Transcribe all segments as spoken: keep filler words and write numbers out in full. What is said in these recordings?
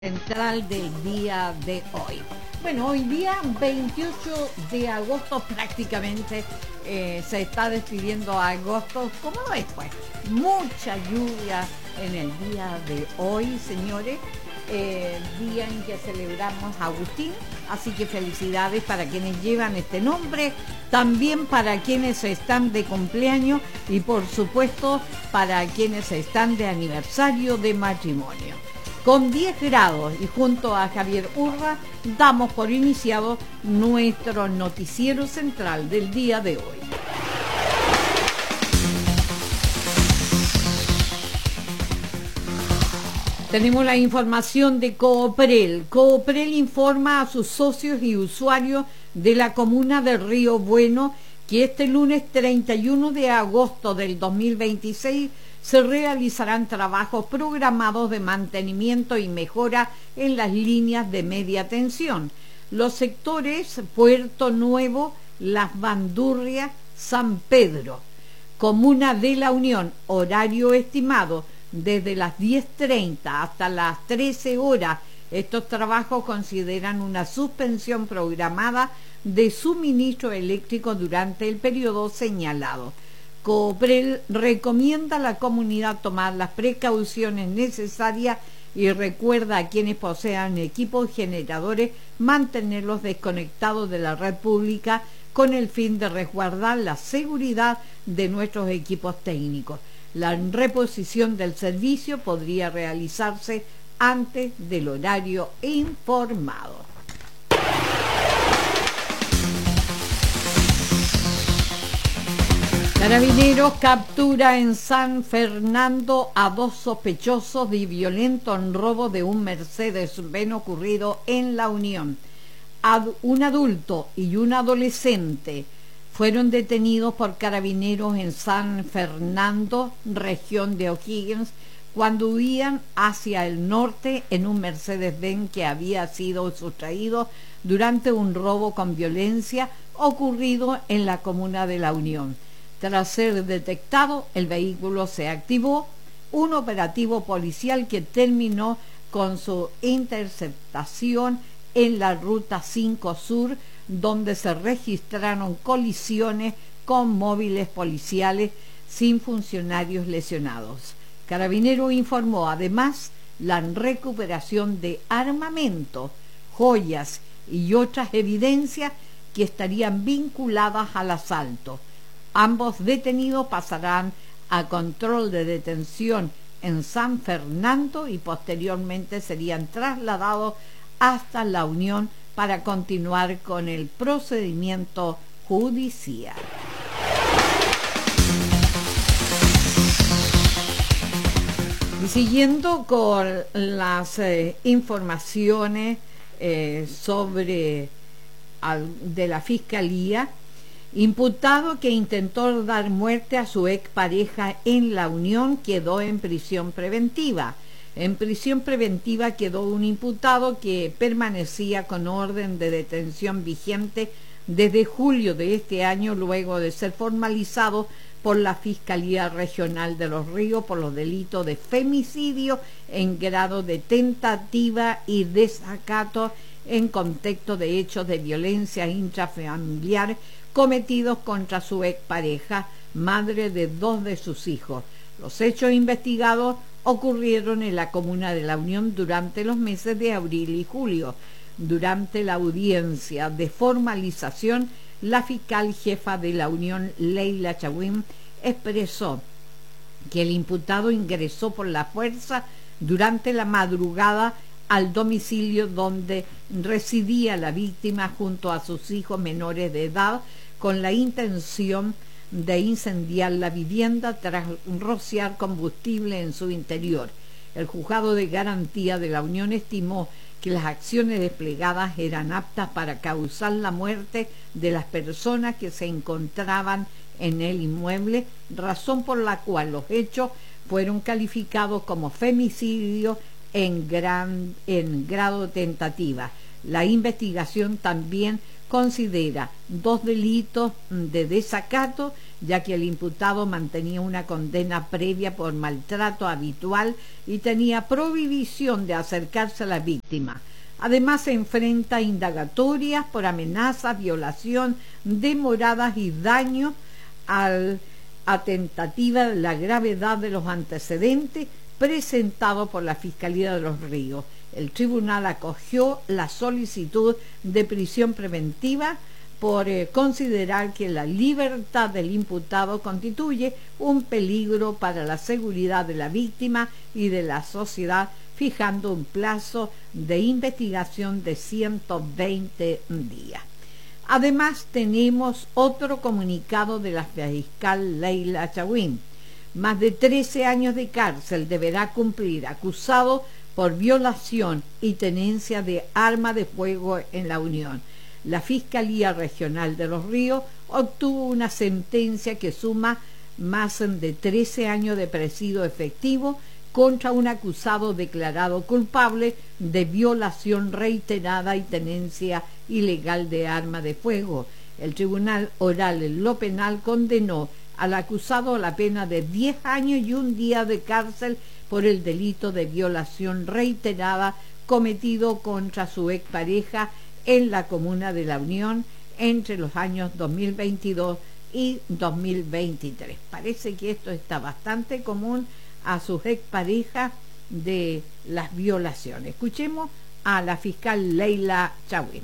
Central del día de hoy. Bueno, hoy día veintiocho de agosto prácticamente eh, se está despidiendo agosto. ¿Cómo lo es pues? Mucha lluvia en el día de hoy, señores. Eh, día en que celebramos a Agustín, así que felicidades para quienes llevan este nombre, también para quienes están de cumpleaños y por supuesto para quienes están de aniversario de matrimonio. Con diez grados y junto a Javier Urra damos por iniciado nuestro noticiero central del día de hoy. Tenemos la información de Cooprel. Cooprel informa a sus socios y usuarios de la comuna de Río Bueno que este lunes treinta y uno de agosto del dos mil veintiséis se realizarán trabajos programados de mantenimiento y mejora en las líneas de media tensión. Los sectores Puerto Nuevo, Las Bandurrias, San Pedro. Comuna de la Unión, horario estimado desde las diez treinta hasta las trece horas. Estos trabajos consideran una suspensión programada de suministro eléctrico durante el periodo señalado. Cooprel recomienda a la comunidad tomar las precauciones necesarias y recuerda a quienes posean equipos generadores mantenerlos desconectados de la red pública con el fin de resguardar la seguridad de nuestros equipos técnicos. La reposición del servicio podría realizarse antes del horario informado. Carabineros captura en San Fernando a dos sospechosos de violento robo de un Mercedes-Benz ocurrido en La Unión. Ad, un adulto y un adolescente fueron detenidos por Carabineros en San Fernando, región de O'Higgins, cuando huían hacia el norte en un Mercedes-Benz que había sido sustraído durante un robo con violencia ocurrido en la comuna de La Unión. Tras ser detectado, el vehículo se activó, un operativo policial que terminó con su interceptación en la Ruta cinco Sur, donde se registraron colisiones con móviles policiales sin funcionarios lesionados. Carabinero informó además la recuperación de armamento, joyas y otras evidencias que estarían vinculadas al asalto. Ambos detenidos pasarán a control de detención en San Fernando y posteriormente serían trasladados hasta La Unión para continuar con el procedimiento judicial. Y siguiendo con las eh, informaciones eh, sobre al, de la Fiscalía, imputado que intentó dar muerte a su expareja en La Unión quedó en prisión preventiva. En prisión preventiva quedó un imputado que permanecía con orden de detención vigente desde julio de este año, luego de ser formalizado por la Fiscalía Regional de Los Ríos por los delitos de femicidio en grado de tentativa y desacato en contexto de hechos de violencia intrafamiliar cometidos contra su expareja, madre de dos de sus hijos. Los hechos investigados ocurrieron en la comuna de La Unión durante los meses de abril y julio. Durante la audiencia de formalización, la fiscal jefa de La Unión, Leila Chawin, expresó que el imputado ingresó por la fuerza durante la madrugada al domicilio donde residía la víctima junto a sus hijos menores de edad con la intención de incendiar la vivienda tras rociar combustible en su interior. El juzgado de garantía de La Unión estimó que las acciones desplegadas eran aptas para causar la muerte de las personas que se encontraban en el inmueble, razón por la cual los hechos fueron calificados como femicidio en, gran, en grado tentativa. La investigación también considera dos delitos de desacato, ya que el imputado mantenía una condena previa por maltrato habitual y tenía prohibición de acercarse a la víctima. Además, se enfrenta a indagatorias por amenazas, violación, demoradas y daño al, a tentativa de la gravedad de los antecedentes presentados por la Fiscalía de Los Ríos. El tribunal acogió la solicitud de prisión preventiva por eh, considerar que la libertad del imputado constituye un peligro para la seguridad de la víctima y de la sociedad, fijando un plazo de investigación de ciento veinte días. Además, tenemos otro comunicado de la fiscal Leila Chaguín. Más de trece años de cárcel deberá cumplir acusado por violación y tenencia de arma de fuego en la Unión. La Fiscalía Regional de Los Ríos obtuvo una sentencia que suma más de trece años de presidio efectivo contra un acusado declarado culpable de violación reiterada y tenencia ilegal de arma de fuego. El Tribunal Oral en lo Penal condenó al acusado a la pena de diez años y un día de cárcel por el delito de violación reiterada cometido contra su expareja en la comuna de La Unión entre los años dos mil veintidós y dos mil veintitrés. Parece que esto está bastante común a sus exparejas de las violaciones. Escuchemos a la fiscal Leila Chaguín.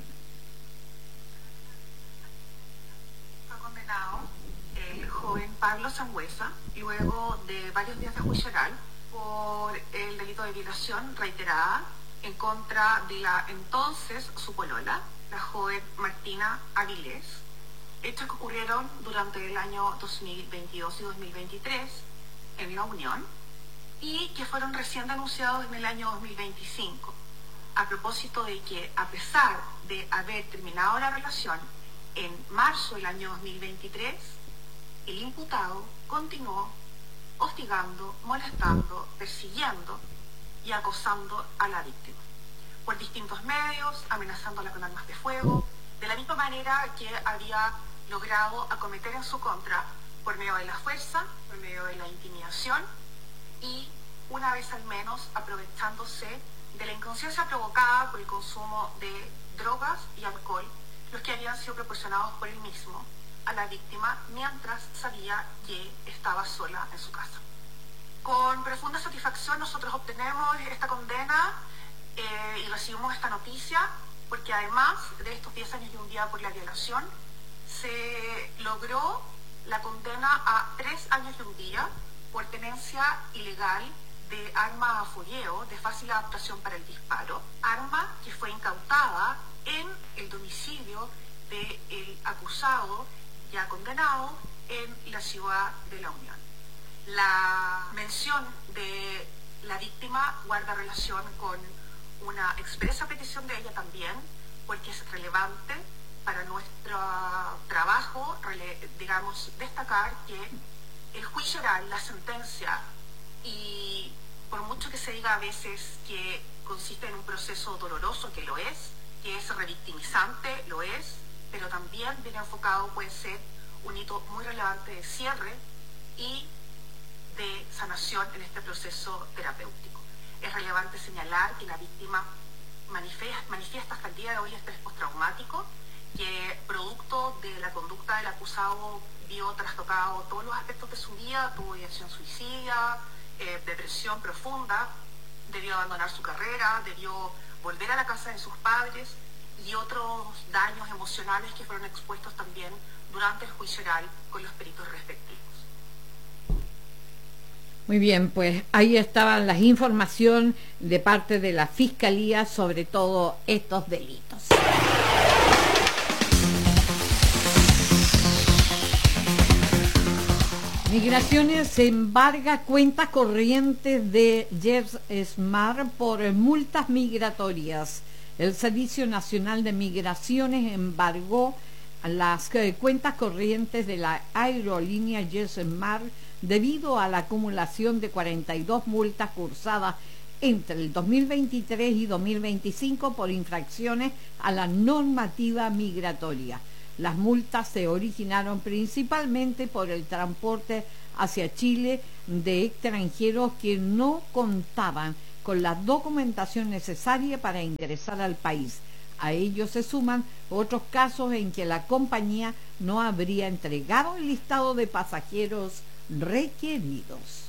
Fue condenado el joven Pablo Sangüesa luego de varios días de juicio oral por el delito de violación reiterada en contra de la entonces su polola, la joven Martina Avilés, hechos que ocurrieron durante el año dos mil veintidós y dos mil veintitrés en La Unión y que fueron recién denunciados en el año dos mil veinticinco, a propósito de que, a pesar de haber terminado la relación en marzo del año dos mil veintitrés, el imputado continuó hostigando, molestando, persiguiendo y acosando a la víctima por distintos medios, amenazándola con armas de fuego, de la misma manera que había logrado acometer en su contra por medio de la fuerza, por medio de la intimidación y, una vez al menos, aprovechándose de la inconsciencia provocada por el consumo de drogas y alcohol, los que habían sido proporcionados por él mismo a la víctima mientras sabía que estaba sola en su casa. Con profunda satisfacción nosotros obtenemos esta condena eh, y recibimos esta noticia porque, además de estos diez años y un día por la violación, se logró la condena a tres años y un día por tenencia ilegal de arma a fogueo de fácil adaptación para el disparo, arma que fue incautada en el domicilio del acusado ya condenado en la ciudad de La Unión. La mención de la víctima guarda relación con una expresa petición de ella también, porque es relevante para nuestro trabajo, digamos, destacar que el juicio oral, la sentencia, y por mucho que se diga a veces que consiste en un proceso doloroso, que lo es, que es revictimizante, lo es, pero también bien enfocado puede ser un hito muy relevante de cierre y de sanación en este proceso terapéutico. Es relevante señalar que la víctima manifiesta, manifiesta hasta el día de hoy estrés postraumático, que producto de la conducta del acusado vio trastocado todos los aspectos de su vida, tuvo ideación suicida, eh, depresión profunda, debió abandonar su carrera, debió volver a la casa de sus padres y otros daños emocionales que fueron expuestos también durante el juicio oral con los peritos respectivos. Muy bien, pues ahí estaban las informaciones de parte de la Fiscalía sobre todos estos delitos. Migraciones embarga cuentas corrientes de JetSmart por multas migratorias. El Servicio Nacional de Migraciones embargó las cuentas corrientes de la aerolínea JetSmart debido a la acumulación de cuarenta y dos multas cursadas entre el dos mil veintitrés y dos mil veinticinco por infracciones a la normativa migratoria. Las multas se originaron principalmente por el transporte hacia Chile de extranjeros que no contaban con la documentación necesaria para ingresar al país. A ello se suman otros casos en que la compañía no habría entregado el listado de pasajeros requeridos.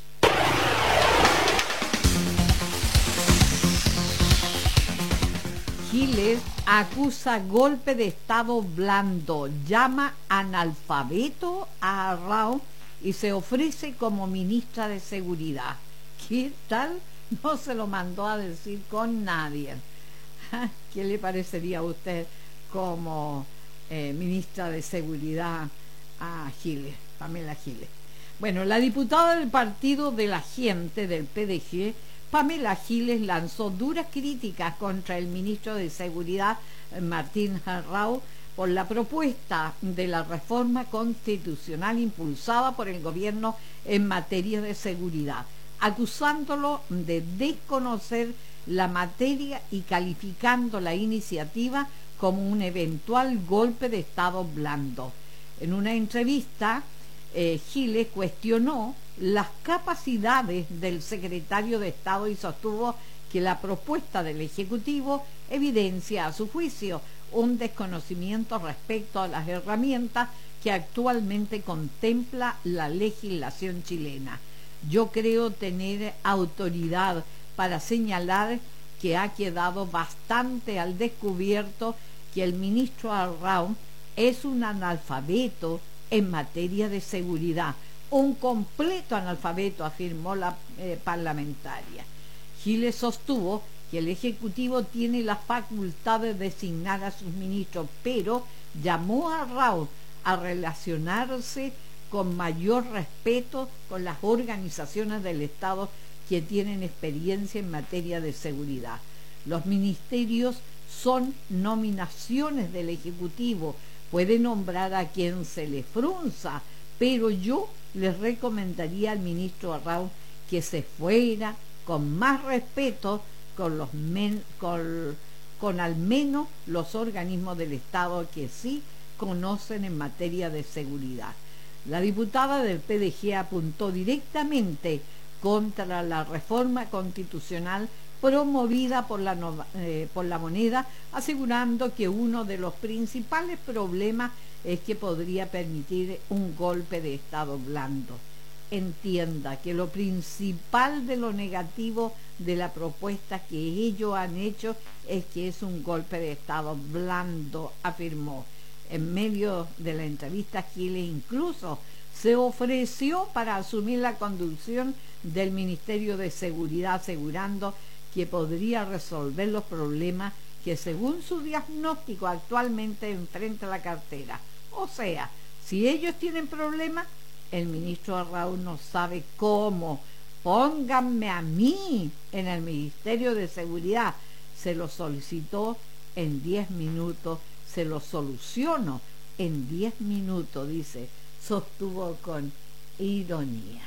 Giles acusa golpe de Estado blando, llama analfabeto a Arrau y se ofrece como ministra de Seguridad. ¿Qué tal? No se lo mandó a decir con nadie. ¿Qué le parecería a usted como eh, ministra de Seguridad a Giles, Pamela Giles? Bueno, la diputada del Partido de la Gente del P D G, Pamela Giles, lanzó duras críticas contra el ministro de Seguridad, Martín Arrau, por la propuesta de la reforma constitucional impulsada por el gobierno en materia de seguridad, acusándolo de desconocer la materia y calificando la iniciativa como un eventual golpe de Estado blando. En una entrevista, eh, Giles cuestionó las capacidades del secretario de Estado y sostuvo que la propuesta del Ejecutivo evidencia, a su juicio, un desconocimiento respecto a las herramientas que actualmente contempla la legislación chilena. Yo creo tener autoridad para señalar que ha quedado bastante al descubierto que el ministro Arrau es un analfabeto en materia de seguridad, un completo analfabeto, afirmó la eh, parlamentaria. Giles sostuvo que el Ejecutivo tiene la facultad de designar a sus ministros, pero llamó a Arrau a relacionarse con mayor respeto con las organizaciones del Estado que tienen experiencia en materia de seguridad. Los ministerios son nominaciones del Ejecutivo, puede nombrar a quien se le frunza, pero yo les recomendaría al ministro Arrau que se fuera con más respeto con, los men, con, con al menos los organismos del Estado que sí conocen en materia de seguridad. La diputada del P D G apuntó directamente contra la reforma constitucional promovida por la, eh, por la moneda, asegurando que uno de los principales problemas es que podría permitir un golpe de Estado blando. Entienda que lo principal de lo negativo de la propuesta que ellos han hecho es que es un golpe de Estado blando, afirmó. En medio de la entrevista, Giles incluso se ofreció para asumir la conducción del Ministerio de Seguridad, asegurando que podría resolver los problemas que según su diagnóstico actualmente enfrenta la cartera. O sea, si ellos tienen problemas, el ministro Arrau no sabe cómo. Pónganme a mí en el Ministerio de Seguridad. Se lo solicitó en diez minutos, se lo soluciono en diez minutos, dice, sostuvo con ironía.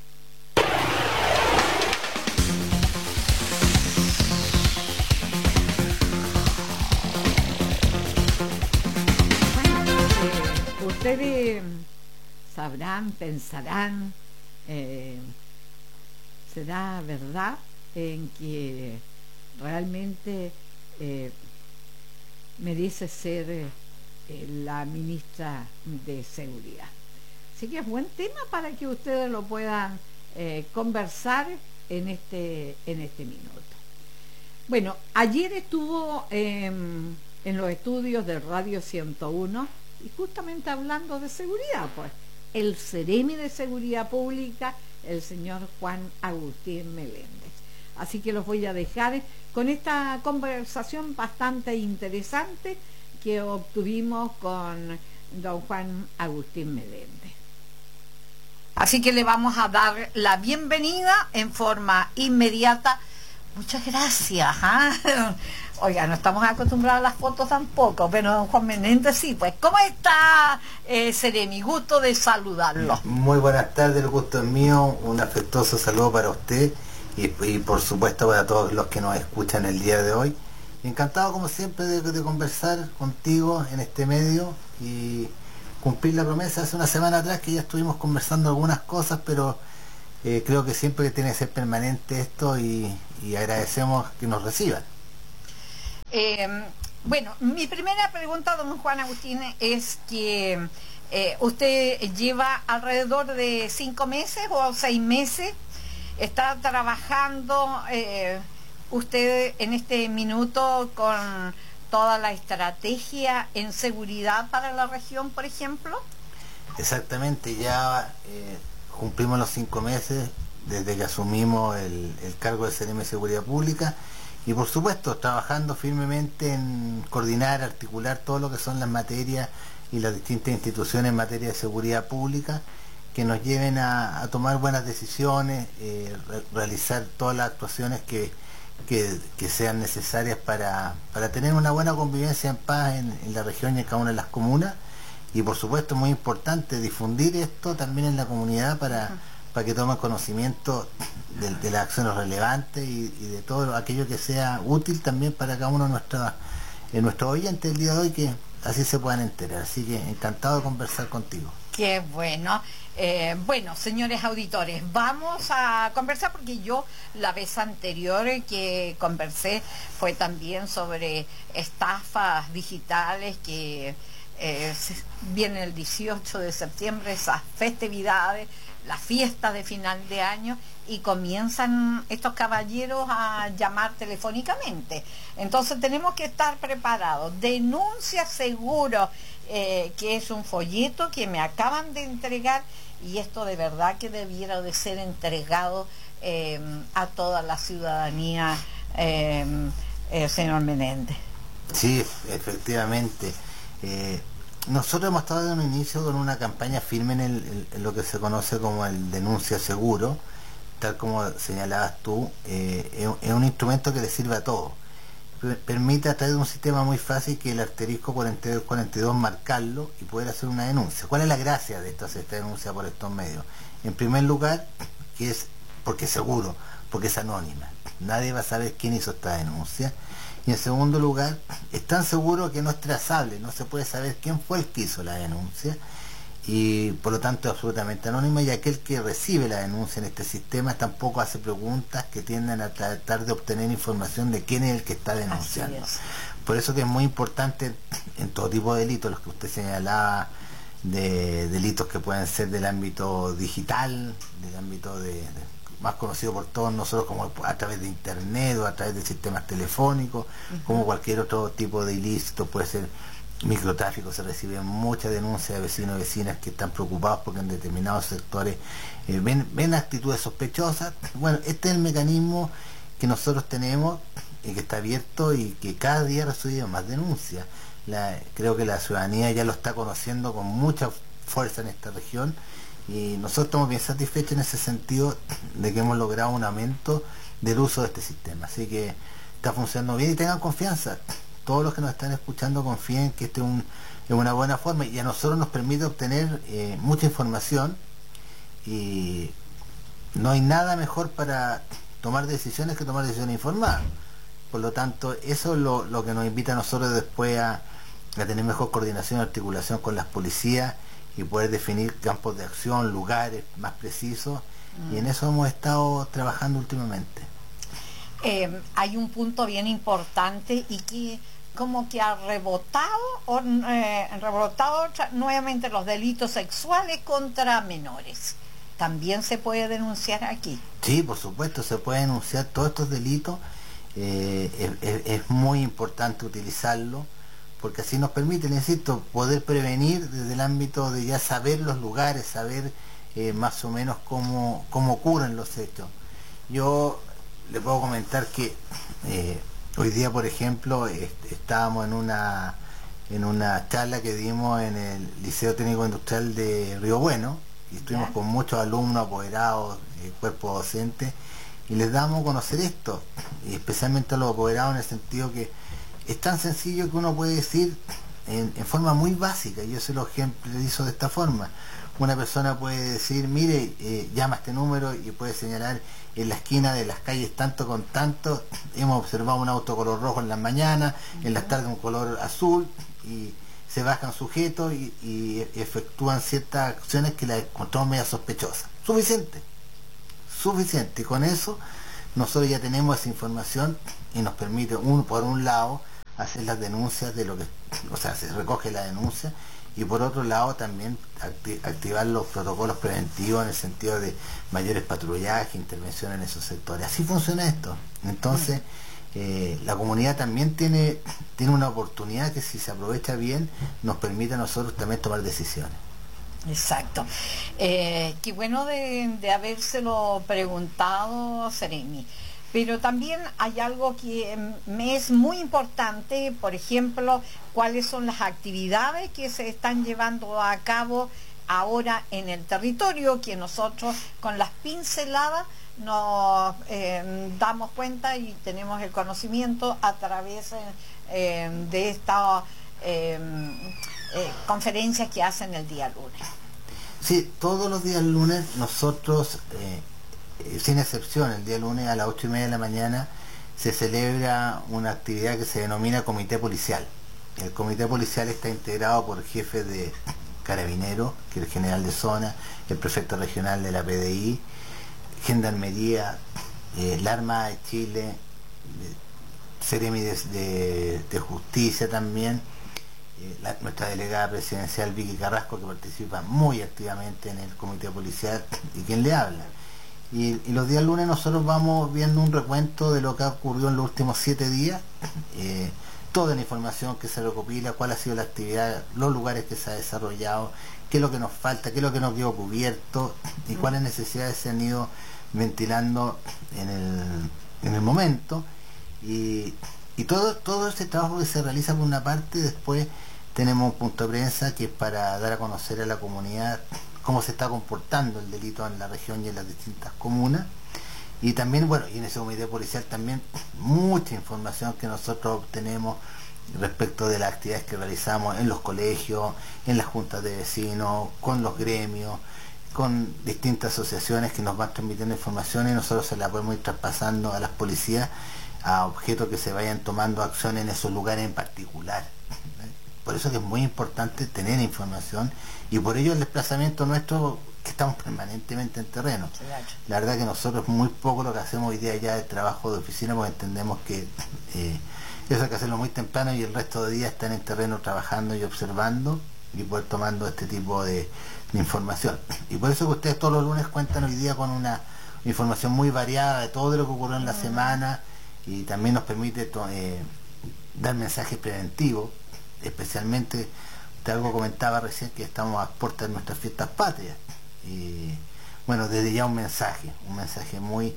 Ustedes sabrán, pensarán, eh, será verdad en que realmente eh, merece ser eh, la ministra de Seguridad. Así que es buen tema para que ustedes lo puedan eh, conversar en este, en este minuto. Bueno, ayer estuvo eh, en los estudios de Radio ciento uno y justamente hablando de seguridad, pues, el Ceremi de Seguridad Pública, el señor Juan Agustín Meléndez. Así que los voy a dejar con esta conversación bastante interesante que obtuvimos con don Juan Agustín Meléndez. Así que le vamos a dar la bienvenida en forma inmediata. Muchas gracias. ¿eh? Oiga, no estamos acostumbrados a las fotos tampoco, pero don Juan Meléndez sí, pues. ¿Cómo está, eh, Ceremi? Gusto de saludarlo. Muy buenas tardes, el gusto es mío. Un afectuoso saludo para usted y, y por supuesto para todos los que nos escuchan el día de hoy. Encantado como siempre de, de conversar contigo en este medio y cumplir la promesa. Hace una semana atrás que ya estuvimos conversando algunas cosas, pero eh, creo que siempre tiene que ser permanente esto y, y agradecemos que nos reciban. Eh, bueno, mi primera pregunta, don Juan Agustín, es que eh, usted lleva alrededor de cinco meses o seis meses, está trabajando eh, usted en este minuto con toda la estrategia en seguridad para la región, por ejemplo. Exactamente, ya eh, cumplimos los cinco meses desde que asumimos el, el cargo de C N M de Seguridad Pública y por supuesto trabajando firmemente en coordinar, articular todo lo que son las materias y las distintas instituciones en materia de seguridad pública que nos lleven a, a tomar buenas decisiones, eh, re realizar todas las actuaciones que Que, que sean necesarias para, para tener una buena convivencia en paz en, en la región y en cada una de las comunas y por supuesto muy importante difundir esto también en la comunidad para, para que tomen conocimiento de, de las acciones relevantes y, y de todo aquello que sea útil también para cada uno de nuestros de nuestros oyentes el día de hoy, que así se puedan enterar. Así que encantado de conversar contigo. Qué bueno. Eh, bueno, señores auditores, vamos a conversar porque yo la vez anterior que conversé fue también sobre estafas digitales que eh, viene el dieciocho de septiembre, esas festividades, las fiestas de final de año y comienzan estos caballeros a llamar telefónicamente. Entonces tenemos que estar preparados. Denuncia seguro. Eh, que es un folleto que me acaban de entregar y esto de verdad que debiera de ser entregado eh, a toda la ciudadanía, eh, eh, señor Menéndez. Sí, efectivamente. Eh, nosotros hemos estado en un inicio con una campaña firme en, el, en lo que se conoce como el denuncia seguro, tal como señalabas tú, eh, es, es un instrumento que le sirve a todos. Permite a través de un sistema muy fácil que el asterisco cuarenta y dos cuarenta y dos marcarlo y poder hacer una denuncia. ¿Cuál es la gracia de esta, esta denuncia por estos medios? En primer lugar, que es porque es seguro, porque es anónima. Nadie va a saber quién hizo esta denuncia. Y en segundo lugar, es tan seguro que no es trazable, no se puede saber quién fue el que hizo la denuncia. Y por lo tanto es absolutamente anónima y aquel que recibe la denuncia en este sistema tampoco hace preguntas que tienden a tratar de obtener información de quién es el que está denunciando. Por eso que es muy importante en todo tipo de delitos, los que usted señalaba, de delitos que pueden ser del ámbito digital, del ámbito de, de más conocido por todos nosotros como a través de internet o a través de sistemas telefónicos, uh-huh. como cualquier otro tipo de ilícito, puede ser microtráfico. Se reciben muchas denuncias de vecinos y vecinas que están preocupados porque en determinados sectores eh, ven, ven actitudes sospechosas. Bueno, este es el mecanismo que nosotros tenemos y que está abierto y que cada día recibe más denuncias. La, creo que la ciudadanía ya lo está conociendo con mucha fuerza en esta región y nosotros estamos bien satisfechos en ese sentido de que hemos logrado un aumento del uso de este sistema. Así que está funcionando bien y tengan confianza. Todos los que nos están escuchando confíen que esto es, un, es una buena forma y a nosotros nos permite obtener eh, mucha información y no hay nada mejor para tomar decisiones que tomar decisiones informadas. Por lo tanto, eso es lo, lo que nos invita a nosotros después a, a tener mejor coordinación y articulación con las policías y poder definir campos de acción, lugares más precisos mm. y en eso hemos estado trabajando últimamente. Eh, hay un punto bien importante y que como que ha rebotado o eh, rebotado nuevamente los delitos sexuales contra menores. ¿También se puede denunciar aquí? Sí, por supuesto, se puede denunciar todos estos delitos. Eh, es, es, es muy importante utilizarlo porque así nos permite, insisto, poder prevenir desde el ámbito de ya saber los lugares, saber eh, más o menos cómo, cómo ocurren los hechos. Yo le puedo comentar que eh, hoy día, por ejemplo, est estábamos en una en una charla que dimos en el Liceo Técnico Industrial de Río Bueno y estuvimos ¿Ya? con muchos alumnos, apoderados, eh, cuerpo docente y les damos a conocer esto y especialmente a los apoderados en el sentido que es tan sencillo que uno puede decir en, en forma muy básica. Yo se lo ejemplarizo de esta forma. una persona puede decir, mire, eh, llama a este número y puede señalar en la esquina de las calles tanto con tanto, hemos observado un auto color rojo en las mañanas, en las tardes un color azul, y se bajan sujetos y, y efectúan ciertas acciones que las encontramos media sospechosas. Suficiente, suficiente. Y con eso nosotros ya tenemos esa información y nos permite, uno por un lado, hacer las denuncias de lo que, o sea, se recoge la denuncia, y por otro lado también acti activar los protocolos preventivos en el sentido de mayores patrullajes, intervención en esos sectores. Así funciona esto. Entonces, eh, la comunidad también tiene, tiene una oportunidad que, si se aprovecha bien, nos permite a nosotros también tomar decisiones. Exacto. Eh, qué bueno de, de habérselo preguntado, Seremi. Pero también hay algo que me es muy importante, por ejemplo, cuáles son las actividades que se están llevando a cabo ahora en el territorio, que nosotros con las pinceladas nos eh, damos cuenta y tenemos el conocimiento a través eh, de esta eh, eh, conferencias que hacen el día lunes. Sí, todos los días lunes nosotros... Eh, sin excepción, el día lunes a las ocho y media de la mañana se celebra una actividad que se denomina Comité Policial. El Comité Policial está integrado por jefes de Carabineros, que es el general de zona, el prefecto regional de la P D I, Gendarmería, eh, la Armada de Chile, Seremi de, de, de Justicia también, eh, la, nuestra delegada presidencial Vicky Carrasco, que participa muy activamente en el Comité Policial, y quien le habla. Y, y los días lunes nosotros vamos viendo un recuento de lo que ha ocurrido en los últimos siete días, eh, toda la información que se recopila, cuál ha sido la actividad, los lugares que se ha desarrollado, qué es lo que nos falta, qué es lo que nos quedó cubierto y cuáles necesidades se han ido ventilando en el, en el momento. Y, y todo, todo ese trabajo que se realiza por una parte, después tenemos un punto de prensa que es para dar a conocer a la comunidad cómo se está comportando el delito en la región y en las distintas comunas. Y también, bueno, y en ese comité policial también mucha información que nosotros obtenemos respecto de las actividades que realizamos en los colegios, en las juntas de vecinos, con los gremios, con distintas asociaciones que nos van transmitiendo información, y nosotros se la podemos ir traspasando a las policías a objetos que se vayan tomando acción en esos lugares en particular. Por eso que es muy importante tener información, y por ello el desplazamiento nuestro, que estamos permanentemente en terreno. La verdad que nosotros muy poco lo que hacemos hoy día ya de trabajo de oficina, porque entendemos que eh, eso hay que hacerlo muy temprano, y el resto de días están en terreno trabajando y observando y poder tomando este tipo de, de información. Y por eso que ustedes todos los lunes cuentan hoy día con una información muy variada de todo lo que ocurrió en la semana, y también nos permite eh, dar mensajes preventivos. Especialmente, usted algo comentaba recién que estamos a puertas de nuestras fiestas patrias, y bueno, desde ya un mensaje, un mensaje muy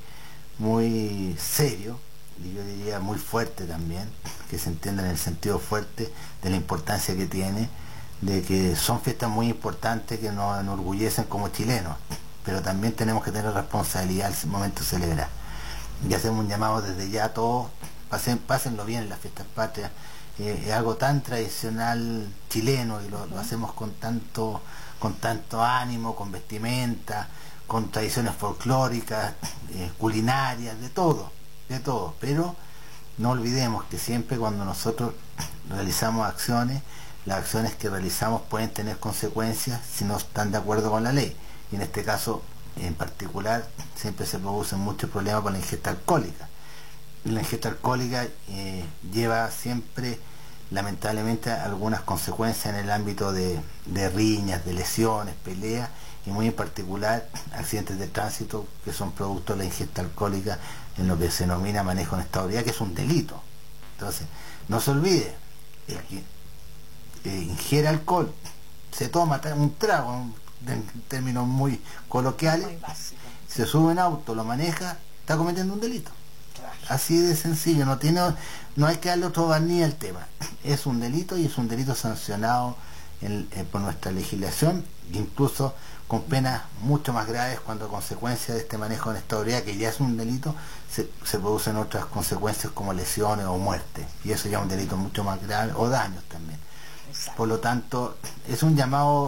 muy serio, y yo diría muy fuerte también, que se entienda en el sentido fuerte de la importancia que tiene, de que son fiestas muy importantes que nos enorgullecen como chilenos, pero también tenemos que tener responsabilidad al momento de celebrar. Y hacemos un llamado desde ya a todos, pasen, pásenlo bien en las fiestas patrias. Eh, es algo tan tradicional chileno, y lo, lo hacemos con tanto con tanto ánimo, con vestimenta, con tradiciones folclóricas, eh, culinarias, de todo, de todo. Pero no olvidemos que siempre cuando nosotros realizamos acciones, las acciones que realizamos pueden tener consecuencias si no están de acuerdo con la ley. Y en este caso en particular siempre se producen muchos problemas con la ingesta alcohólica. La ingesta alcohólica eh, lleva siempre, lamentablemente, algunas consecuencias en el ámbito de, de riñas, de lesiones, peleas, y muy en particular accidentes de tránsito que son producto de la ingesta alcohólica, en lo que se denomina manejo en estado de ebriedad, que es un delito. Entonces, no se olvide, el que eh, ingiere alcohol, se toma un trago, en términos muy coloquiales, muy se sube en auto, lo maneja, está cometiendo un delito. Así de sencillo, no tiene, no hay que darle otro barniz al tema. Es un delito, y es un delito sancionado en, en, por nuestra legislación, incluso con penas mucho más graves, cuando a consecuencia de este manejo en estado de ebriedad, que ya es un delito, se, se producen otras consecuencias como lesiones o muerte, y eso ya es un delito mucho más grave, o daños también. Exacto. Por lo tanto, es un llamado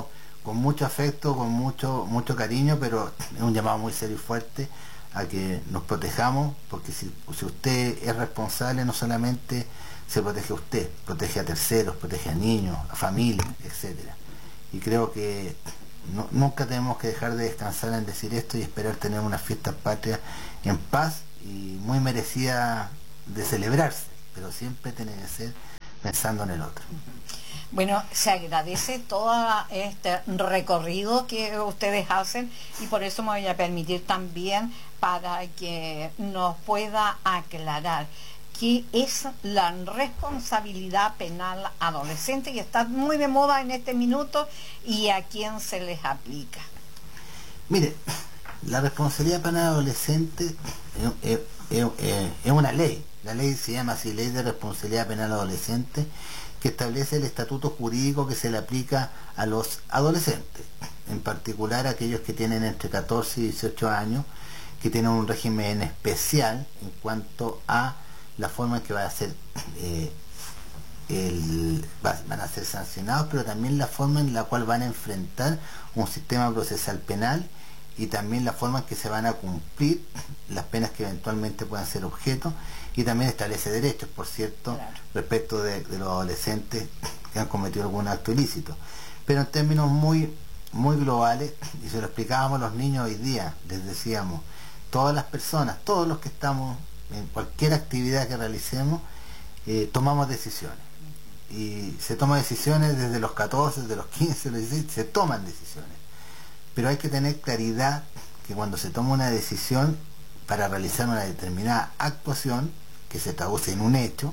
con mucho afecto, con mucho, mucho cariño, pero es un llamado muy serio y fuerte a que nos protejamos, porque si, si usted es responsable, no solamente se protege a usted, protege a terceros, protege a niños, a familias, etcétera. Y creo que no, nunca tenemos que dejar de descansar en decir esto y esperar tener una fiesta patria en paz y muy merecida de celebrarse, pero siempre tiene que ser pensando en el otro. Bueno, se agradece todo este recorrido que ustedes hacen y por eso me voy a permitir también para que nos pueda aclarar qué es la responsabilidad penal adolescente, que está muy de moda en este minuto, y a quién se les aplica. Mire, la responsabilidad penal adolescente es, es, es, es una ley. La ley se llama así, Ley de Responsabilidad Penal Adolescente, que establece el estatuto jurídico que se le aplica a los adolescentes, en particular a aquellos que tienen entre catorce y dieciocho años, que tienen un régimen especial en cuanto a la forma en que va a ser, eh, el, va, van a ser sancionados, pero también la forma en la cual van a enfrentar un sistema procesal penal y también la forma en que se van a cumplir las penas que eventualmente puedan ser objeto, y también establece derechos, por cierto, claro, respecto de, de los adolescentes que han cometido algún acto ilícito. Pero en términos muy, muy globales, y se lo explicábamos a los niños hoy día, les decíamos, todas las personas, todos los que estamos en cualquier actividad que realicemos, eh, tomamos decisiones. Y se toman decisiones desde los catorce, desde los quince, los dieciséis, se toman decisiones. Pero hay que tener claridad que cuando se toma una decisión para realizar una determinada actuación, que se traduce en un hecho,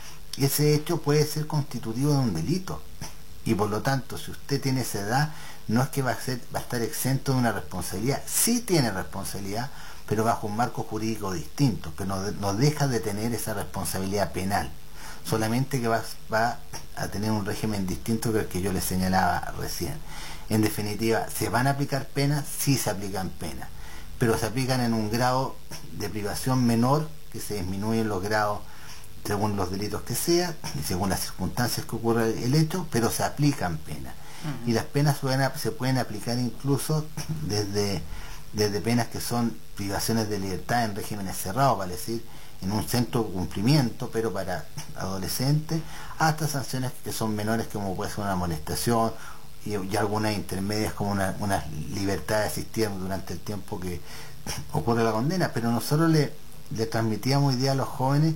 ese hecho puede ser constitutivo de un delito. Y por lo tanto, si usted tiene esa edad, no es que va a, ser, va a estar exento de una responsabilidad. Sí tiene responsabilidad, pero bajo un marco jurídico distinto, que no, no deja de tener esa responsabilidad penal. Solamente que va, va a tener un régimen distinto que el que yo le señalaba recién. En definitiva, ¿se van a aplicar penas? Sí se aplican penas, pero se aplican en un grado de privación menor, que se disminuyen los grados según los delitos que sea y según las circunstancias que ocurra el hecho, pero se aplican penas. Uh-huh. Y las penas pueden, se pueden aplicar incluso desde, desde penas que son privaciones de libertad en regímenes cerrados, vale decir, en un centro de cumplimiento, pero para adolescentes, hasta sanciones que son menores, como puede ser una amonestación, y, y algunas intermedias como una, una libertad de asistir durante el tiempo que ocurre la condena. Pero nosotros le, le transmitíamos hoy día a los jóvenes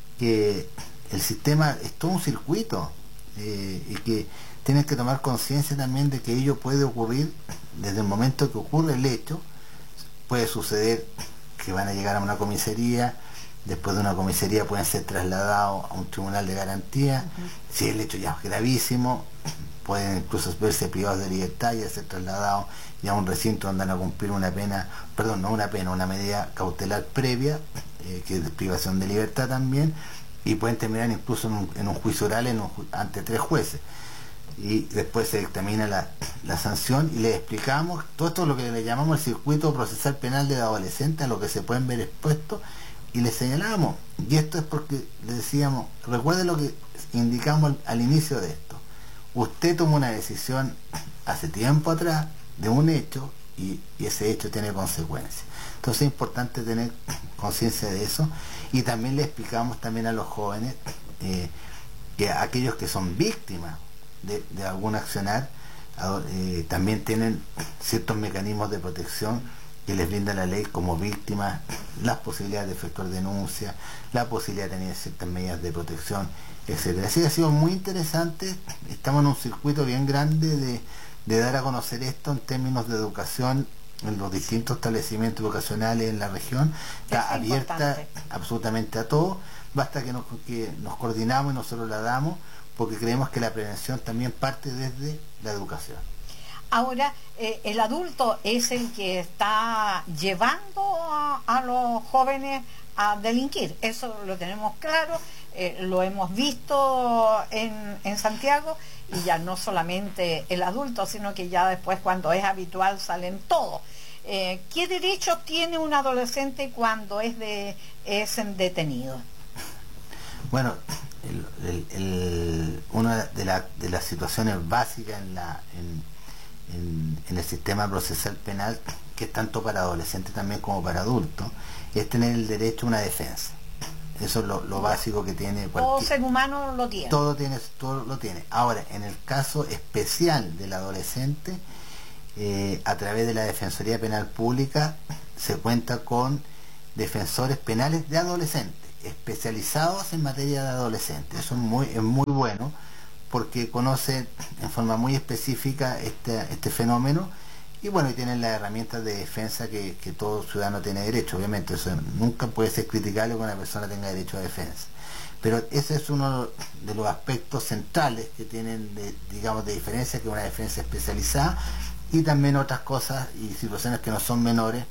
que el sistema es todo un circuito, eh, y que tienen que tomar conciencia también de que ello puede ocurrir desde el momento que ocurre el hecho. Puede suceder que van a llegar a una comisaría, después de una comisaría pueden ser trasladados a un tribunal de garantía. Uh-huh. Si el hecho ya es gravísimo, pueden incluso verse privados de libertad y ser trasladados ya a un recinto donde van a cumplir una pena, perdón, no una pena, una medida cautelar previa, eh, que es privación de libertad también, y pueden terminar incluso en un, en un juicio oral en un, ante tres jueces. Y después se dictamina la, la sanción y les explicamos todo esto, lo que le llamamos el circuito procesal penal de adolescentes, a lo que se pueden ver expuestos, y les señalamos, y esto es porque le decíamos, recuerde lo que indicamos al, al inicio de esto: usted tomó una decisión hace tiempo atrás de un hecho y, y ese hecho tiene consecuencias. Entonces es importante tener conciencia de eso, y también le explicamos también a los jóvenes eh, que aquellos que son víctimas de, de algún accionar eh, también tienen ciertos mecanismos de protección que les brinda la ley como víctimas, las posibilidades de efectuar denuncias, la posibilidad de tener ciertas medidas de protección, etcétera. Así que ha sido muy interesante. Estamos en un circuito bien grande de, de dar a conocer esto en términos de educación en los distintos establecimientos educacionales en la región. Está abierta importante absolutamente a todos. Basta que nos, que nos coordinamos y nosotros la damos, porque creemos que la prevención también parte desde la educación. Ahora, eh, el adulto es el que está llevando a, a los jóvenes a delinquir. Eso lo tenemos claro, eh, lo hemos visto en, en Santiago, y ya no solamente el adulto, sino que ya después, cuando es habitual, salen todos. Eh, ¿Qué derecho tiene un adolescente cuando es, de, es detenido? Bueno, el, el, el, una de, la, de las situaciones básicas en la... En, en, en el sistema procesal penal, que es tanto para adolescentes también como para adultos, es tener el derecho a una defensa. Eso es lo, lo básico que tiene cualquier... Todo ser humano lo tiene. Todo tiene, todo lo tiene. Ahora, en el caso especial del adolescente, eh, a través de la Defensoría Penal Pública se cuenta con defensores penales de adolescentes, especializados en materia de adolescentes. Eso es muy, es muy bueno, porque conocen en forma muy específica este, este fenómeno, y bueno, y tienen las herramientas de defensa que, que todo ciudadano tiene derecho. Obviamente eso nunca puede ser criticable que una persona tenga derecho a defensa, pero ese es uno de los aspectos centrales que tienen de, digamos, de diferencia, que una defensa especializada, y también otras cosas y situaciones que no son menores,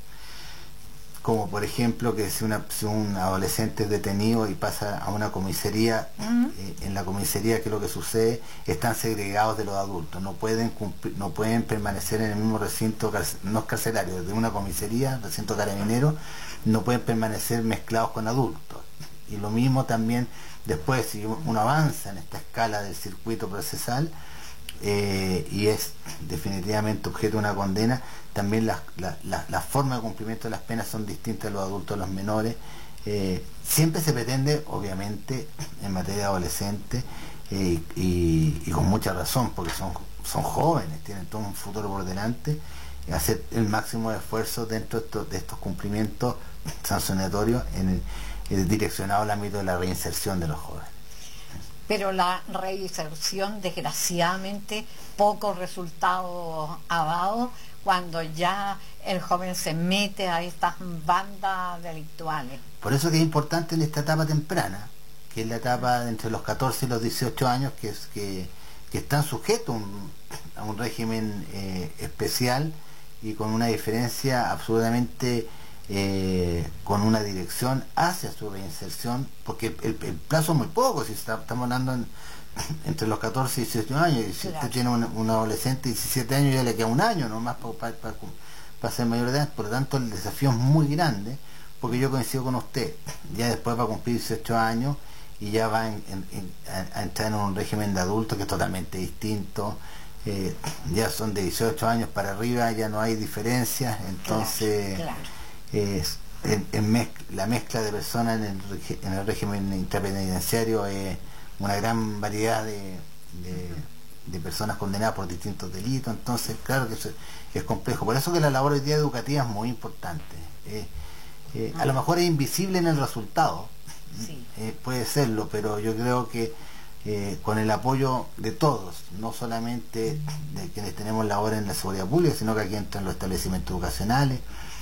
como por ejemplo que si, una, si un adolescente es detenido y pasa a una comisaría, uh-huh. eh, en la comisaría, ¿qué es lo que sucede? Están segregados de los adultos, no pueden cumplir, no pueden permanecer en el mismo recinto, no es carcelario, de una comisaría, recinto carabinero, no pueden permanecer mezclados con adultos. Y lo mismo también después, si uno avanza en esta escala del circuito procesal, eh, y es definitivamente objeto de una condena, también las la, la, la formas de cumplimiento de las penas son distintas a los adultos, a los menores. Eh, siempre se pretende, obviamente, en materia de adolescentes, eh, y, y con mucha razón, porque son, son jóvenes, tienen todo un futuro por delante, hacer el máximo de esfuerzo dentro de estos, de estos cumplimientos sancionatorios en el, el direccionado al ámbito de la reinserción de los jóvenes. Pero la reinserción, desgraciadamente, pocos resultados ha dado cuando ya el joven se mete a estas bandas delictuales. Por eso que es importante en esta etapa temprana, que es la etapa entre los catorce y los dieciocho años, que, es, que, que están sujetos un, a un régimen eh, especial y con una diferencia absolutamente... Eh, con una dirección hacia su reinserción, porque el, el, el plazo es muy poco, si está, estamos hablando en, entre los catorce y dieciocho años, y si claro. usted tiene un, un adolescente de diecisiete años, ya le queda un año nomás para pa, pa, pa, pa ser mayor de edad. Por lo tanto, el desafío es muy grande, porque yo coincido con usted, ya después va a cumplir dieciocho años y ya va en, en, en, a, a entrar en un régimen de adulto que es totalmente distinto. Eh, ya son de dieciocho años para arriba, ya no hay diferencias, entonces claro, claro. Es, en, en mezc la mezcla de personas en el, en el régimen intrapenitenciario es una gran variedad de, de, de personas condenadas por distintos delitos, entonces claro que eso es, es complejo. Por eso que la labor hoy día educativa es muy importante. Eh, eh, a lo mejor es invisible en el resultado, sí. eh, puede serlo, pero yo creo que eh, con el apoyo de todos, no solamente de quienes tenemos labor en la seguridad pública, sino que aquí entran los establecimientos educacionales,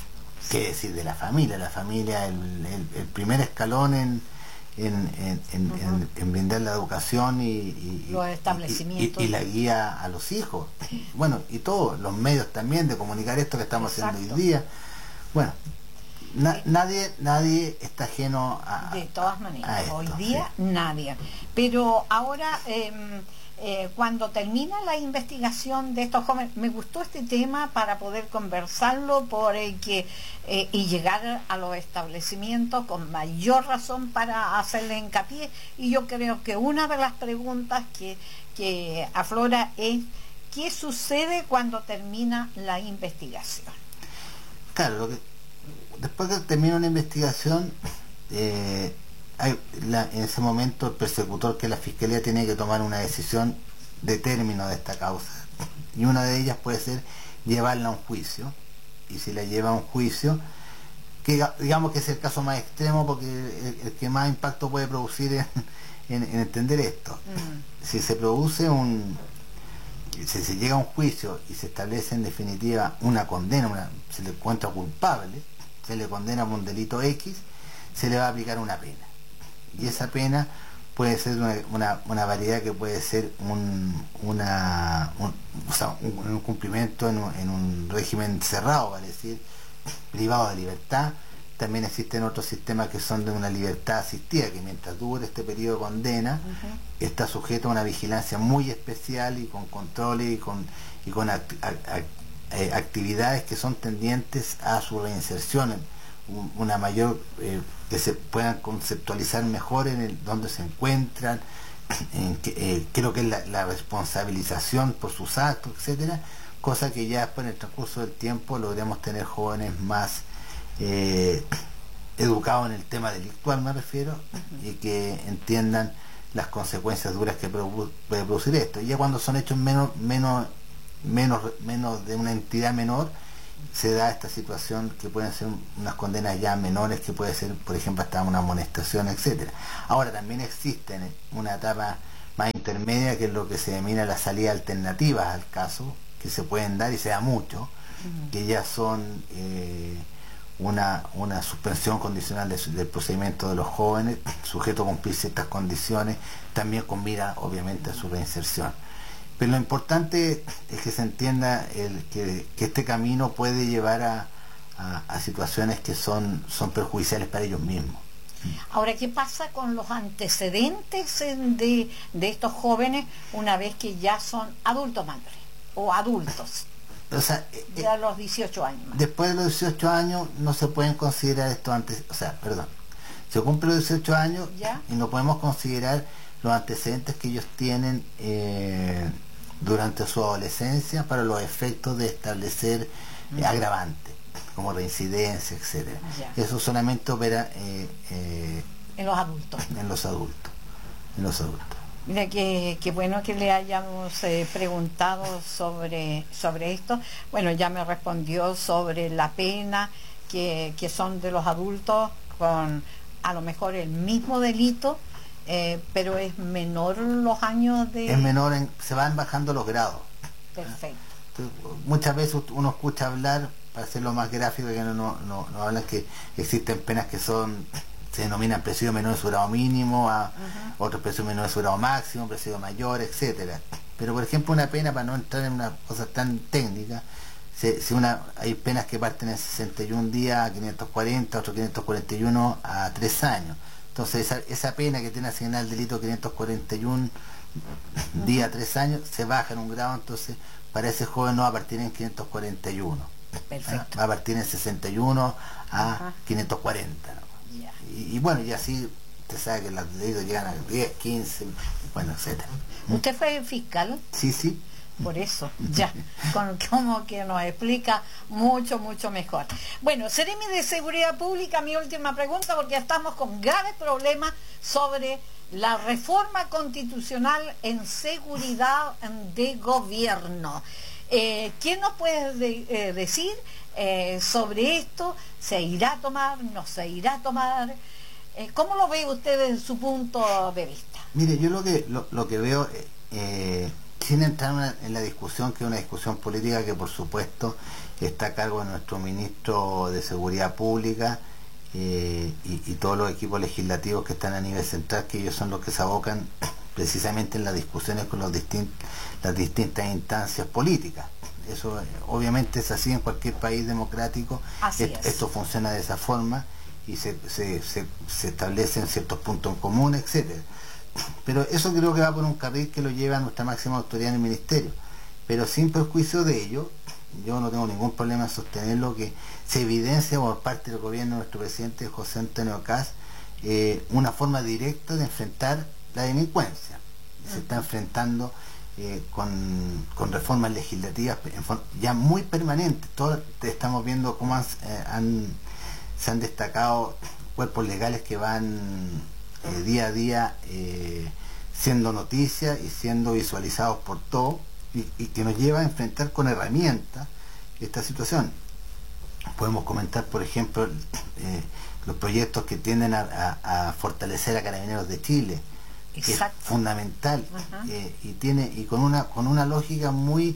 qué decir de la familia, la familia el, el, el primer escalón en, en, en, en, uh-huh. en, en brindar la educación y, y, los establecimientos. Y, y, y la guía a los hijos, bueno, y todos los medios también de comunicar esto que estamos Exacto. haciendo hoy día. Bueno, na, sí. nadie nadie está ajeno a de todas maneras, a esto, hoy día sí. nadie, pero ahora eh, Eh, cuando termina la investigación de estos jóvenes, me gustó este tema para poder conversarlo por el que, eh, y llegar a los establecimientos con mayor razón para hacerle hincapié, y yo creo que una de las preguntas que, que aflora es ¿qué sucede cuando termina la investigación? Claro, lo que, después que termina una investigación, eh, hay la, en ese momento el persecutor, que la fiscalía, tiene que tomar una decisión de término de esta causa, y una de ellas puede ser llevarla a un juicio, y si la lleva a un juicio, que digamos que es el caso más extremo, porque el, el que más impacto puede producir en, en, en entender esto. Mm. Si se produce un si se llega a un juicio y se establece en definitiva una condena, una, se le encuentra culpable, se le condena por un delito X, se le va a aplicar una pena. Y esa pena puede ser una, una, una variedad, que puede ser un, una, un, o sea, un, un cumplimiento en un, en un régimen cerrado, vale decir, privado de libertad. También existen otros sistemas que son de una libertad asistida, que mientras dure este periodo de condena, uh-huh. está sujeto a una vigilancia muy especial y con controles y con, y con act, act, act, eh, actividades que son tendientes a su reinserción, una mayor, eh, que se puedan conceptualizar mejor en el, dónde se encuentran, en que, eh, creo que es la, la responsabilización por sus actos, etcétera, cosa que ya después en el transcurso del tiempo logremos tener jóvenes más eh, educados en el tema delictual, me refiero, uh-huh. y que entiendan las consecuencias duras que puede producir esto. Y ya cuando son hechos menos, menos, menos, menos de una entidad menor, se da esta situación que pueden ser unas condenas ya menores, que puede ser, por ejemplo, hasta una amonestación, etcétera. Ahora también existen una etapa más intermedia, que es lo que se denomina las salidas alternativas al caso, que se pueden dar, y se da mucho, uh-huh. que ya son eh, una, una suspensión condicional de, del procedimiento de los jóvenes, sujeto a cumplir ciertas condiciones, también con mira obviamente a su reinserción. Pero lo importante es que se entienda el, que, que este camino puede llevar a, a, a situaciones que son, son perjudiciales para ellos mismos. Ahora, ¿qué pasa con los antecedentes de, de estos jóvenes una vez que ya son adultos mayores o adultos? O sea, de a los dieciocho años. Más. Después de los dieciocho años no se pueden considerar estos antecedentes, o sea, perdón, se cumplen los dieciocho años, ¿ya?, y no podemos considerar los antecedentes que ellos tienen eh, durante su adolescencia para los efectos de establecer eh, agravantes, como reincidencia, etcétera. Ya. Eso solamente opera eh, eh, en los adultos. En los adultos. En los adultos. Mira, que, que bueno que le hayamos eh, preguntado sobre, sobre esto. Bueno, ya me respondió sobre la pena que, que son de los adultos con a lo mejor el mismo delito, eh, pero es menor los años de... Es menor, en, se van bajando los grados. Perfecto. Entonces, muchas veces uno escucha hablar, para hacerlo más gráfico, que no, no, no, no hablan que existen penas que son... se denominan presidio menor de su grado mínimo, a uh-huh. otros presidio menor de su grado máximo, presidio mayor, etcétera. Pero por ejemplo una pena, para no entrar en una cosa tan técnica, si, si una, hay penas que parten en sesenta y un días a quinientos cuarenta, otros quinientos cuarenta y uno a tres años. Entonces esa, esa pena que tiene asignado el delito quinientos cuarenta y uno uh-huh. días a tres años, se baja en un grado, entonces para ese joven no va a partir en quinientos cuarenta y uno. Perfecto. ¿Ah? Va a partir en sesenta y uno a uh-huh. quinientos cuarenta, ¿no? Y, y bueno, y así usted sabe que los delitos llegan a diez, quince, bueno, etcétera. ¿Usted fue fiscal? Sí, sí. Por eso, ya, con, como que nos explica mucho, mucho mejor. Bueno, Seremi de Seguridad Pública, mi última pregunta, porque ya estamos con graves problemas sobre la reforma constitucional en seguridad de gobierno. Eh, ¿Quién nos puede de, eh, decir eh, sobre esto? ¿Se irá a tomar? ¿No se irá a tomar? Eh, ¿Cómo lo ve usted desde su punto de vista? Mire, yo lo que lo, lo que veo, eh, sin entrar una, en la discusión, que es una discusión política que por supuesto está a cargo de nuestro ministro de Seguridad Pública eh, y, y todos los equipos legislativos que están a nivel central, que ellos son los que se abocan precisamente en las discusiones con los distintos las distintas instancias políticas. Eso eh, obviamente es así en cualquier país democrático. Así es. Es. Esto funciona de esa forma y se, se, se, se establecen ciertos puntos en común, etcétera. Pero eso creo que va por un carril que lo lleva a nuestra máxima autoridad en el ministerio. Pero sin perjuicio de ello, yo no tengo ningún problema en sostenerlo, que se evidencia por parte del gobierno de nuestro presidente José Antonio Kast eh, una forma directa de enfrentar la delincuencia. Se está enfrentando eh, con, con reformas legislativas ya muy permanentes. Todos estamos viendo cómo han, eh, han, se han destacado cuerpos legales que van eh, día a día eh, siendo noticias y siendo visualizados por todos, y, y que nos lleva a enfrentar con herramientas esta situación. Podemos comentar, por ejemplo, eh, los proyectos que tienden a, a, a fortalecer a Carabineros de Chile, que es fundamental, uh-huh. eh, y tiene y con una con una lógica muy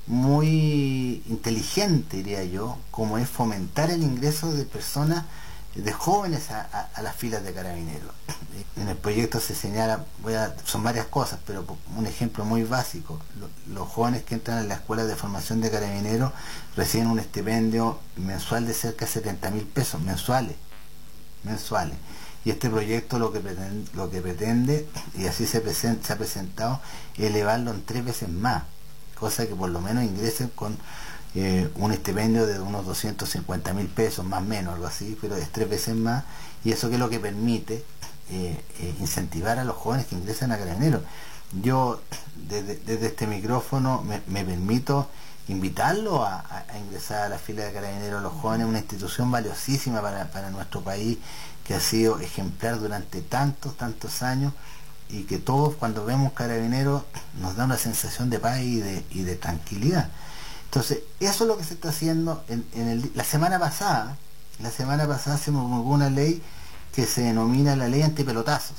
muy inteligente, diría yo, como es fomentar el ingreso de personas, de jóvenes a, a, a las filas de Carabineros. En el proyecto se señala, voy a, son varias cosas, pero un ejemplo muy básico: los, los jóvenes que entran a la escuela de formación de Carabineros reciben un estipendio mensual de cerca de setenta mil pesos mensuales mensuales. Y este proyecto lo que pretende, lo que pretende y así se, present, se ha presentado, elevarlo en tres veces más, cosa que por lo menos ingresen con eh, un estipendio de unos doscientos cincuenta mil pesos, más o menos, algo así, pero es tres veces más, y eso que es lo que permite eh, eh, incentivar a los jóvenes que ingresan a Carabineros. Yo desde, desde este micrófono me, me permito invitarlo a, a, a ingresar a la fila de Carabineros Los Jóvenes, una institución valiosísima para, para nuestro país, que ha sido ejemplar durante tantos, tantos años, y que todos cuando vemos Carabineros nos da una sensación de paz y de, y de tranquilidad. Entonces, eso es lo que se está haciendo en, en el, la semana pasada. La semana pasada se promulgó una ley que se denomina la ley antipelotazos.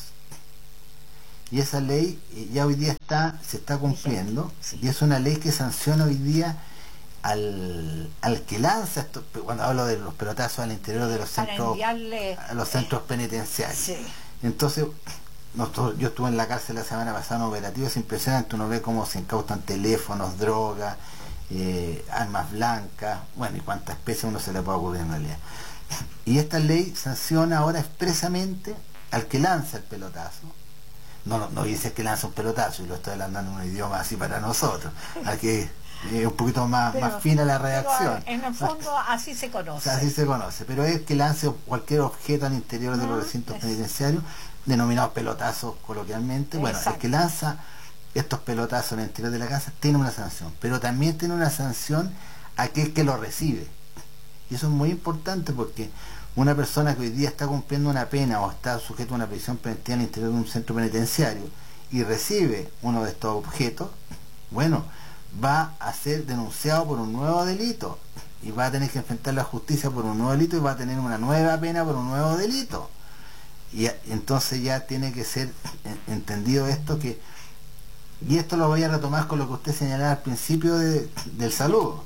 Y esa ley ya hoy día está se está cumpliendo, sí. Y es una ley que sanciona hoy día al, al que lanza esto, cuando hablo de los pelotazos al interior de los centros, enviarle, a los centros eh, penitenciarios. Sí. Entonces, nosotros, yo estuve en la cárcel la semana pasada en operativo, es impresionante, uno ve cómo se incautan teléfonos, drogas, eh, armas blancas, bueno, y cuántas especies uno se le puede ocurrir en realidad. Y esta ley sanciona ahora expresamente al que lanza el pelotazo. No, no, no dice que lanza un pelotazo, y lo estoy hablando en un idioma así para nosotros, al que es un poquito más, pero, más fina la reacción. En el fondo así se conoce. Así se conoce, pero es que lance cualquier objeto al interior de los recintos es. penitenciarios, denominados pelotazos coloquialmente. Bueno, Exacto. el que lanza estos pelotazos en el interior de la casa tiene una sanción, pero también tiene una sanción aquel que lo recibe. Y eso es muy importante, porque una persona que hoy día está cumpliendo una pena o está sujeto a una prisión preventiva en el interior de un centro penitenciario y recibe uno de estos objetos, bueno, va a ser denunciado por un nuevo delito y va a tener que enfrentar la justicia por un nuevo delito y va a tener una nueva pena por un nuevo delito. Y entonces ya tiene que ser entendido esto, que y esto lo voy a retomar con lo que usted señalaba al principio de, del saludo.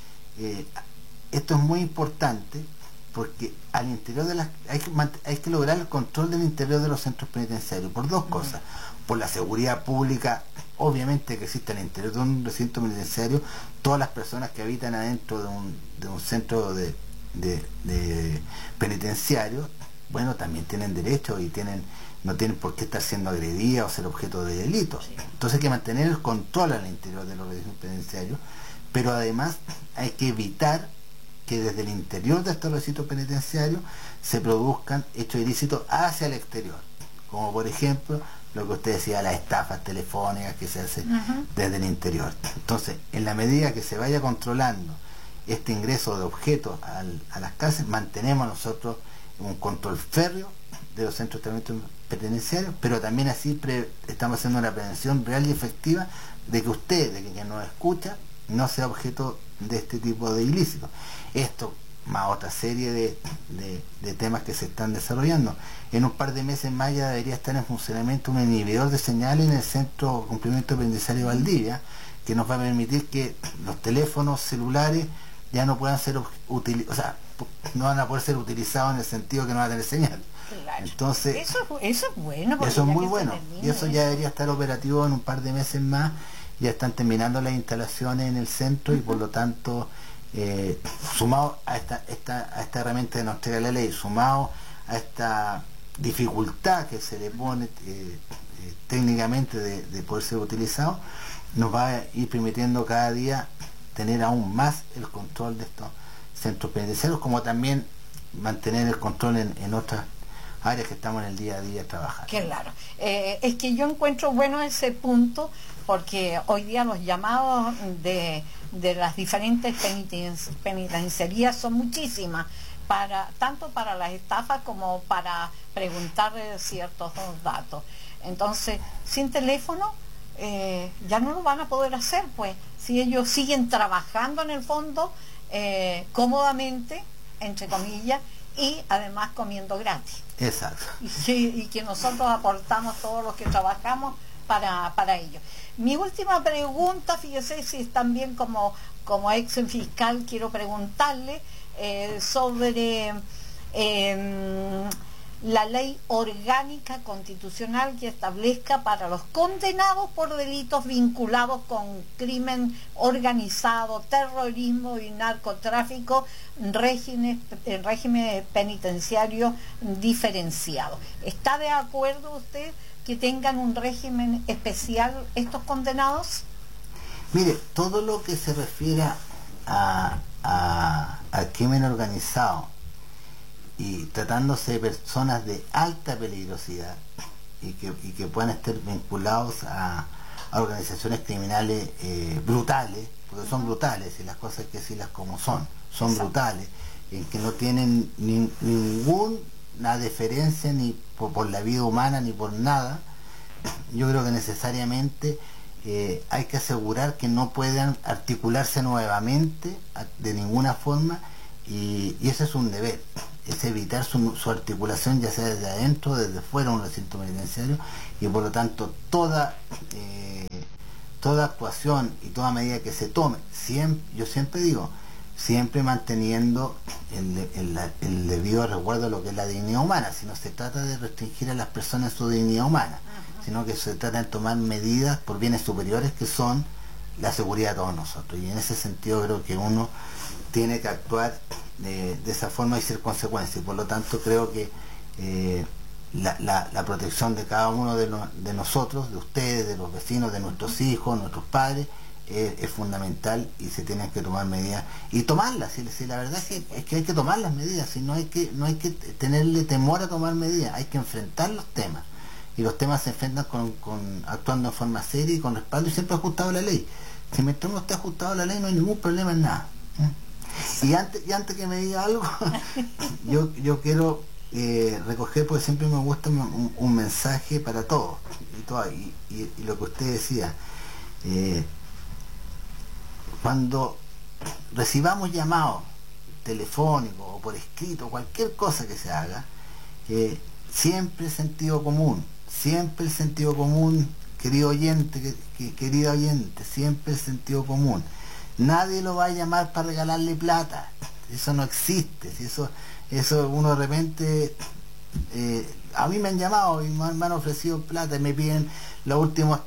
Eh, esto es muy importante, porque al interior de las hay que, hay que lograr el control del interior de los centros penitenciarios por dos cosas: por la seguridad pública, obviamente, que existe al interior de un recinto penitenciario, todas las personas que habitan adentro de un, de un centro de, de, de penitenciario, bueno, también tienen derecho y tienen no tienen por qué estar siendo agredidas o ser objeto de delitos. Entonces hay que mantener el control al interior de los recintos penitenciarios, pero además hay que evitar que desde el interior de estos recintos penitenciarios se produzcan hechos ilícitos hacia el exterior, como por ejemplo lo que usted decía, las estafas telefónicas que se hacen uh-huh. desde el interior. Entonces, en la medida que se vaya controlando este ingreso de objetos al, a las casas, mantenemos nosotros un control férreo de los centros de tratamiento penitenciarios, pero también así pre, estamos haciendo una prevención real y efectiva de que usted, de que quien nos escucha, no sea objeto de este tipo de ilícitos. Esto más otra serie de, de, de temas que se están desarrollando. En un par de meses más ya debería estar en funcionamiento un inhibidor de señales en el Centro de Cumplimiento Penitenciario Valdivia, que nos va a permitir que los teléfonos celulares ya no puedan ser utilizados, o sea, no van a poder ser utilizados en el sentido que no van a tener señal. Claro. Entonces, eso, eso es bueno. Eso es muy bueno. Y eso ya debería estar operativo en un par de meses más. Ya están terminando las instalaciones en el centro uh-huh. y por lo tanto, eh, sumado a esta, esta, a esta herramienta que nos entrega la ley, sumado a esta dificultad que se le pone eh, eh, técnicamente de, de poder ser utilizado, nos va a ir permitiendo cada día tener aún más el control de estos centros penitenciarios, como también mantener el control en, en otras áreas que estamos en el día a día trabajando. Claro, eh, es que yo encuentro bueno ese punto, porque hoy día los llamados de, de las diferentes penitencias, penitenciarías son muchísimas, para tanto para las estafas como para preguntar ciertos datos. Entonces, sin teléfono eh, ya no lo van a poder hacer, pues, si ellos siguen trabajando en el fondo eh, cómodamente, entre comillas, y además comiendo gratis. Exacto. Y, sí, y que nosotros aportamos todos los que trabajamos para, para ello. Mi última pregunta, fíjese, si también como, como ex fiscal quiero preguntarle eh, sobre eh, la ley orgánica constitucional que establezca para los condenados por delitos vinculados con crimen organizado, terrorismo y narcotráfico, régimen, régimen penitenciario diferenciado. ¿Está de acuerdo usted que tengan un régimen especial estos condenados? Mire, todo lo que se refiere a, a, al crimen organizado y tratándose de personas de alta peligrosidad y que, y que puedan estar vinculados a, a organizaciones criminales eh, brutales, porque son brutales, y las cosas hay que decirlas como son, son Exacto. brutales, en que no tienen ni, ninguna deferencia ni por, por la vida humana ni por nada. Yo creo que necesariamente eh, hay que asegurar que no puedan articularse nuevamente a, de ninguna forma, y, y ese es un deber, es evitar su, su articulación, ya sea desde adentro, desde fuera de un recinto penitenciario, y por lo tanto toda eh, toda actuación y toda medida que se tome, siempre, yo siempre digo, siempre manteniendo el, el, el debido resguardo de lo que es la dignidad humana. Si no se trata de restringir a las personas su dignidad humana, uh-huh. sino que se trata de tomar medidas por bienes superiores, que son la seguridad de todos nosotros, y en ese sentido creo que uno tiene que actuar de, de esa forma y ser consecuencia, y por lo tanto creo que eh, la, la, la protección de cada uno de, no, de nosotros, de ustedes, de los vecinos, de nuestros hijos, nuestros padres, es, es fundamental, y se tienen que tomar medidas y tomarlas. Si, si la verdad es que, es que hay que tomar las medidas, si no hay que no hay que tenerle temor a tomar medidas, hay que enfrentar los temas, y los temas se enfrentan con, con actuando en forma seria y con respaldo, y siempre ajustado a la ley. Si mientras no esté ajustado a la ley no hay ningún problema en nada. ¿eh? Y antes, y antes que me diga algo, yo, yo quiero eh, recoger, porque siempre me gusta un, un mensaje para todos, y, todo, y, y, y lo que usted decía, eh, cuando recibamos llamados telefónicos o por escrito, cualquier cosa que se haga, eh, siempre sentido común, siempre el sentido común, querido oyente, que, que, querido oyente, siempre el sentido común. Nadie lo va a llamar para regalarle plata, eso no existe. Si eso, eso uno de repente, eh, a mí me han llamado y me, me han ofrecido plata y me piden los últimos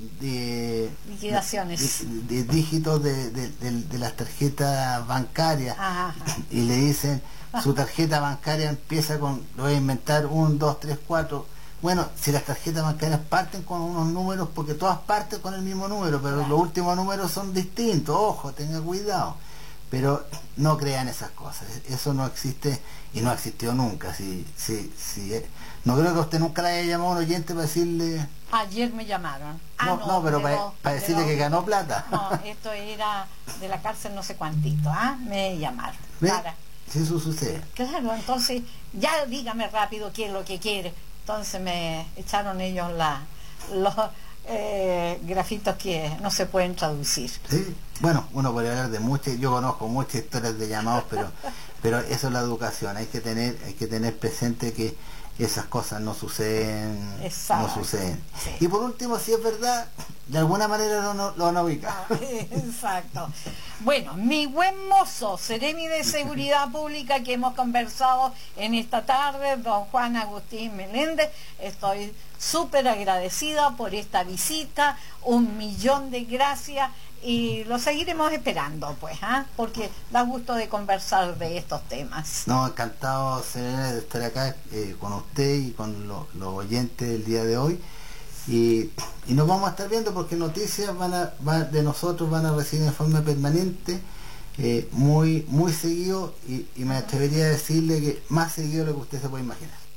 de, liquidaciones de, de dígitos de, de, de, de las tarjetas bancarias. Ajá. Y le dicen, su tarjeta bancaria empieza con, lo voy a inventar, uno, dos, tres, cuatro. Bueno, si las tarjetas bancarias parten con unos números, porque todas parten con el mismo número, pero los últimos números son distintos, ojo, tenga cuidado. Pero no crean esas cosas, eso no existe y no ha existido nunca. Si, si, si, no creo que a usted nunca le haya llamado a un oyente para decirle... Ayer me llamaron. Ah, no, no, no, pero para, los, para decirle los, que ganó plata. No, esto era de la cárcel no sé cuántito, ¿ah? Me llamaron. ¿Ve? Para. Si eso sucede. Claro, entonces, ya dígame rápido qué es lo que quiere. Entonces me echaron ellos la, los eh, grafitos que no se pueden traducir. Sí, bueno, uno puede hablar de muchas, yo conozco muchas historias de llamados, pero pero eso es la educación, hay que tener hay que tener presente que esas cosas no suceden. Exacto. no suceden. Sí. Y por último, si es verdad, de alguna manera lo, lo, lo van a ubicar. Exacto. Bueno, mi buen mozo, Seremi de Seguridad Pública, que hemos conversado en esta tarde, don Juan Agustín Meléndez, estoy súper agradecida por esta visita, un millón de gracias, y lo seguiremos esperando, pues, ¿ah? Porque da gusto de conversar de estos temas. No, encantado, Serena, de estar acá eh, con usted y con los lo oyentes del día de hoy. Y, y nos vamos a estar viendo, porque noticias van a, van, de nosotros van a recibir en forma permanente, eh, muy muy seguido, y, y me atrevería a decirle que más seguido de lo que usted se puede imaginar.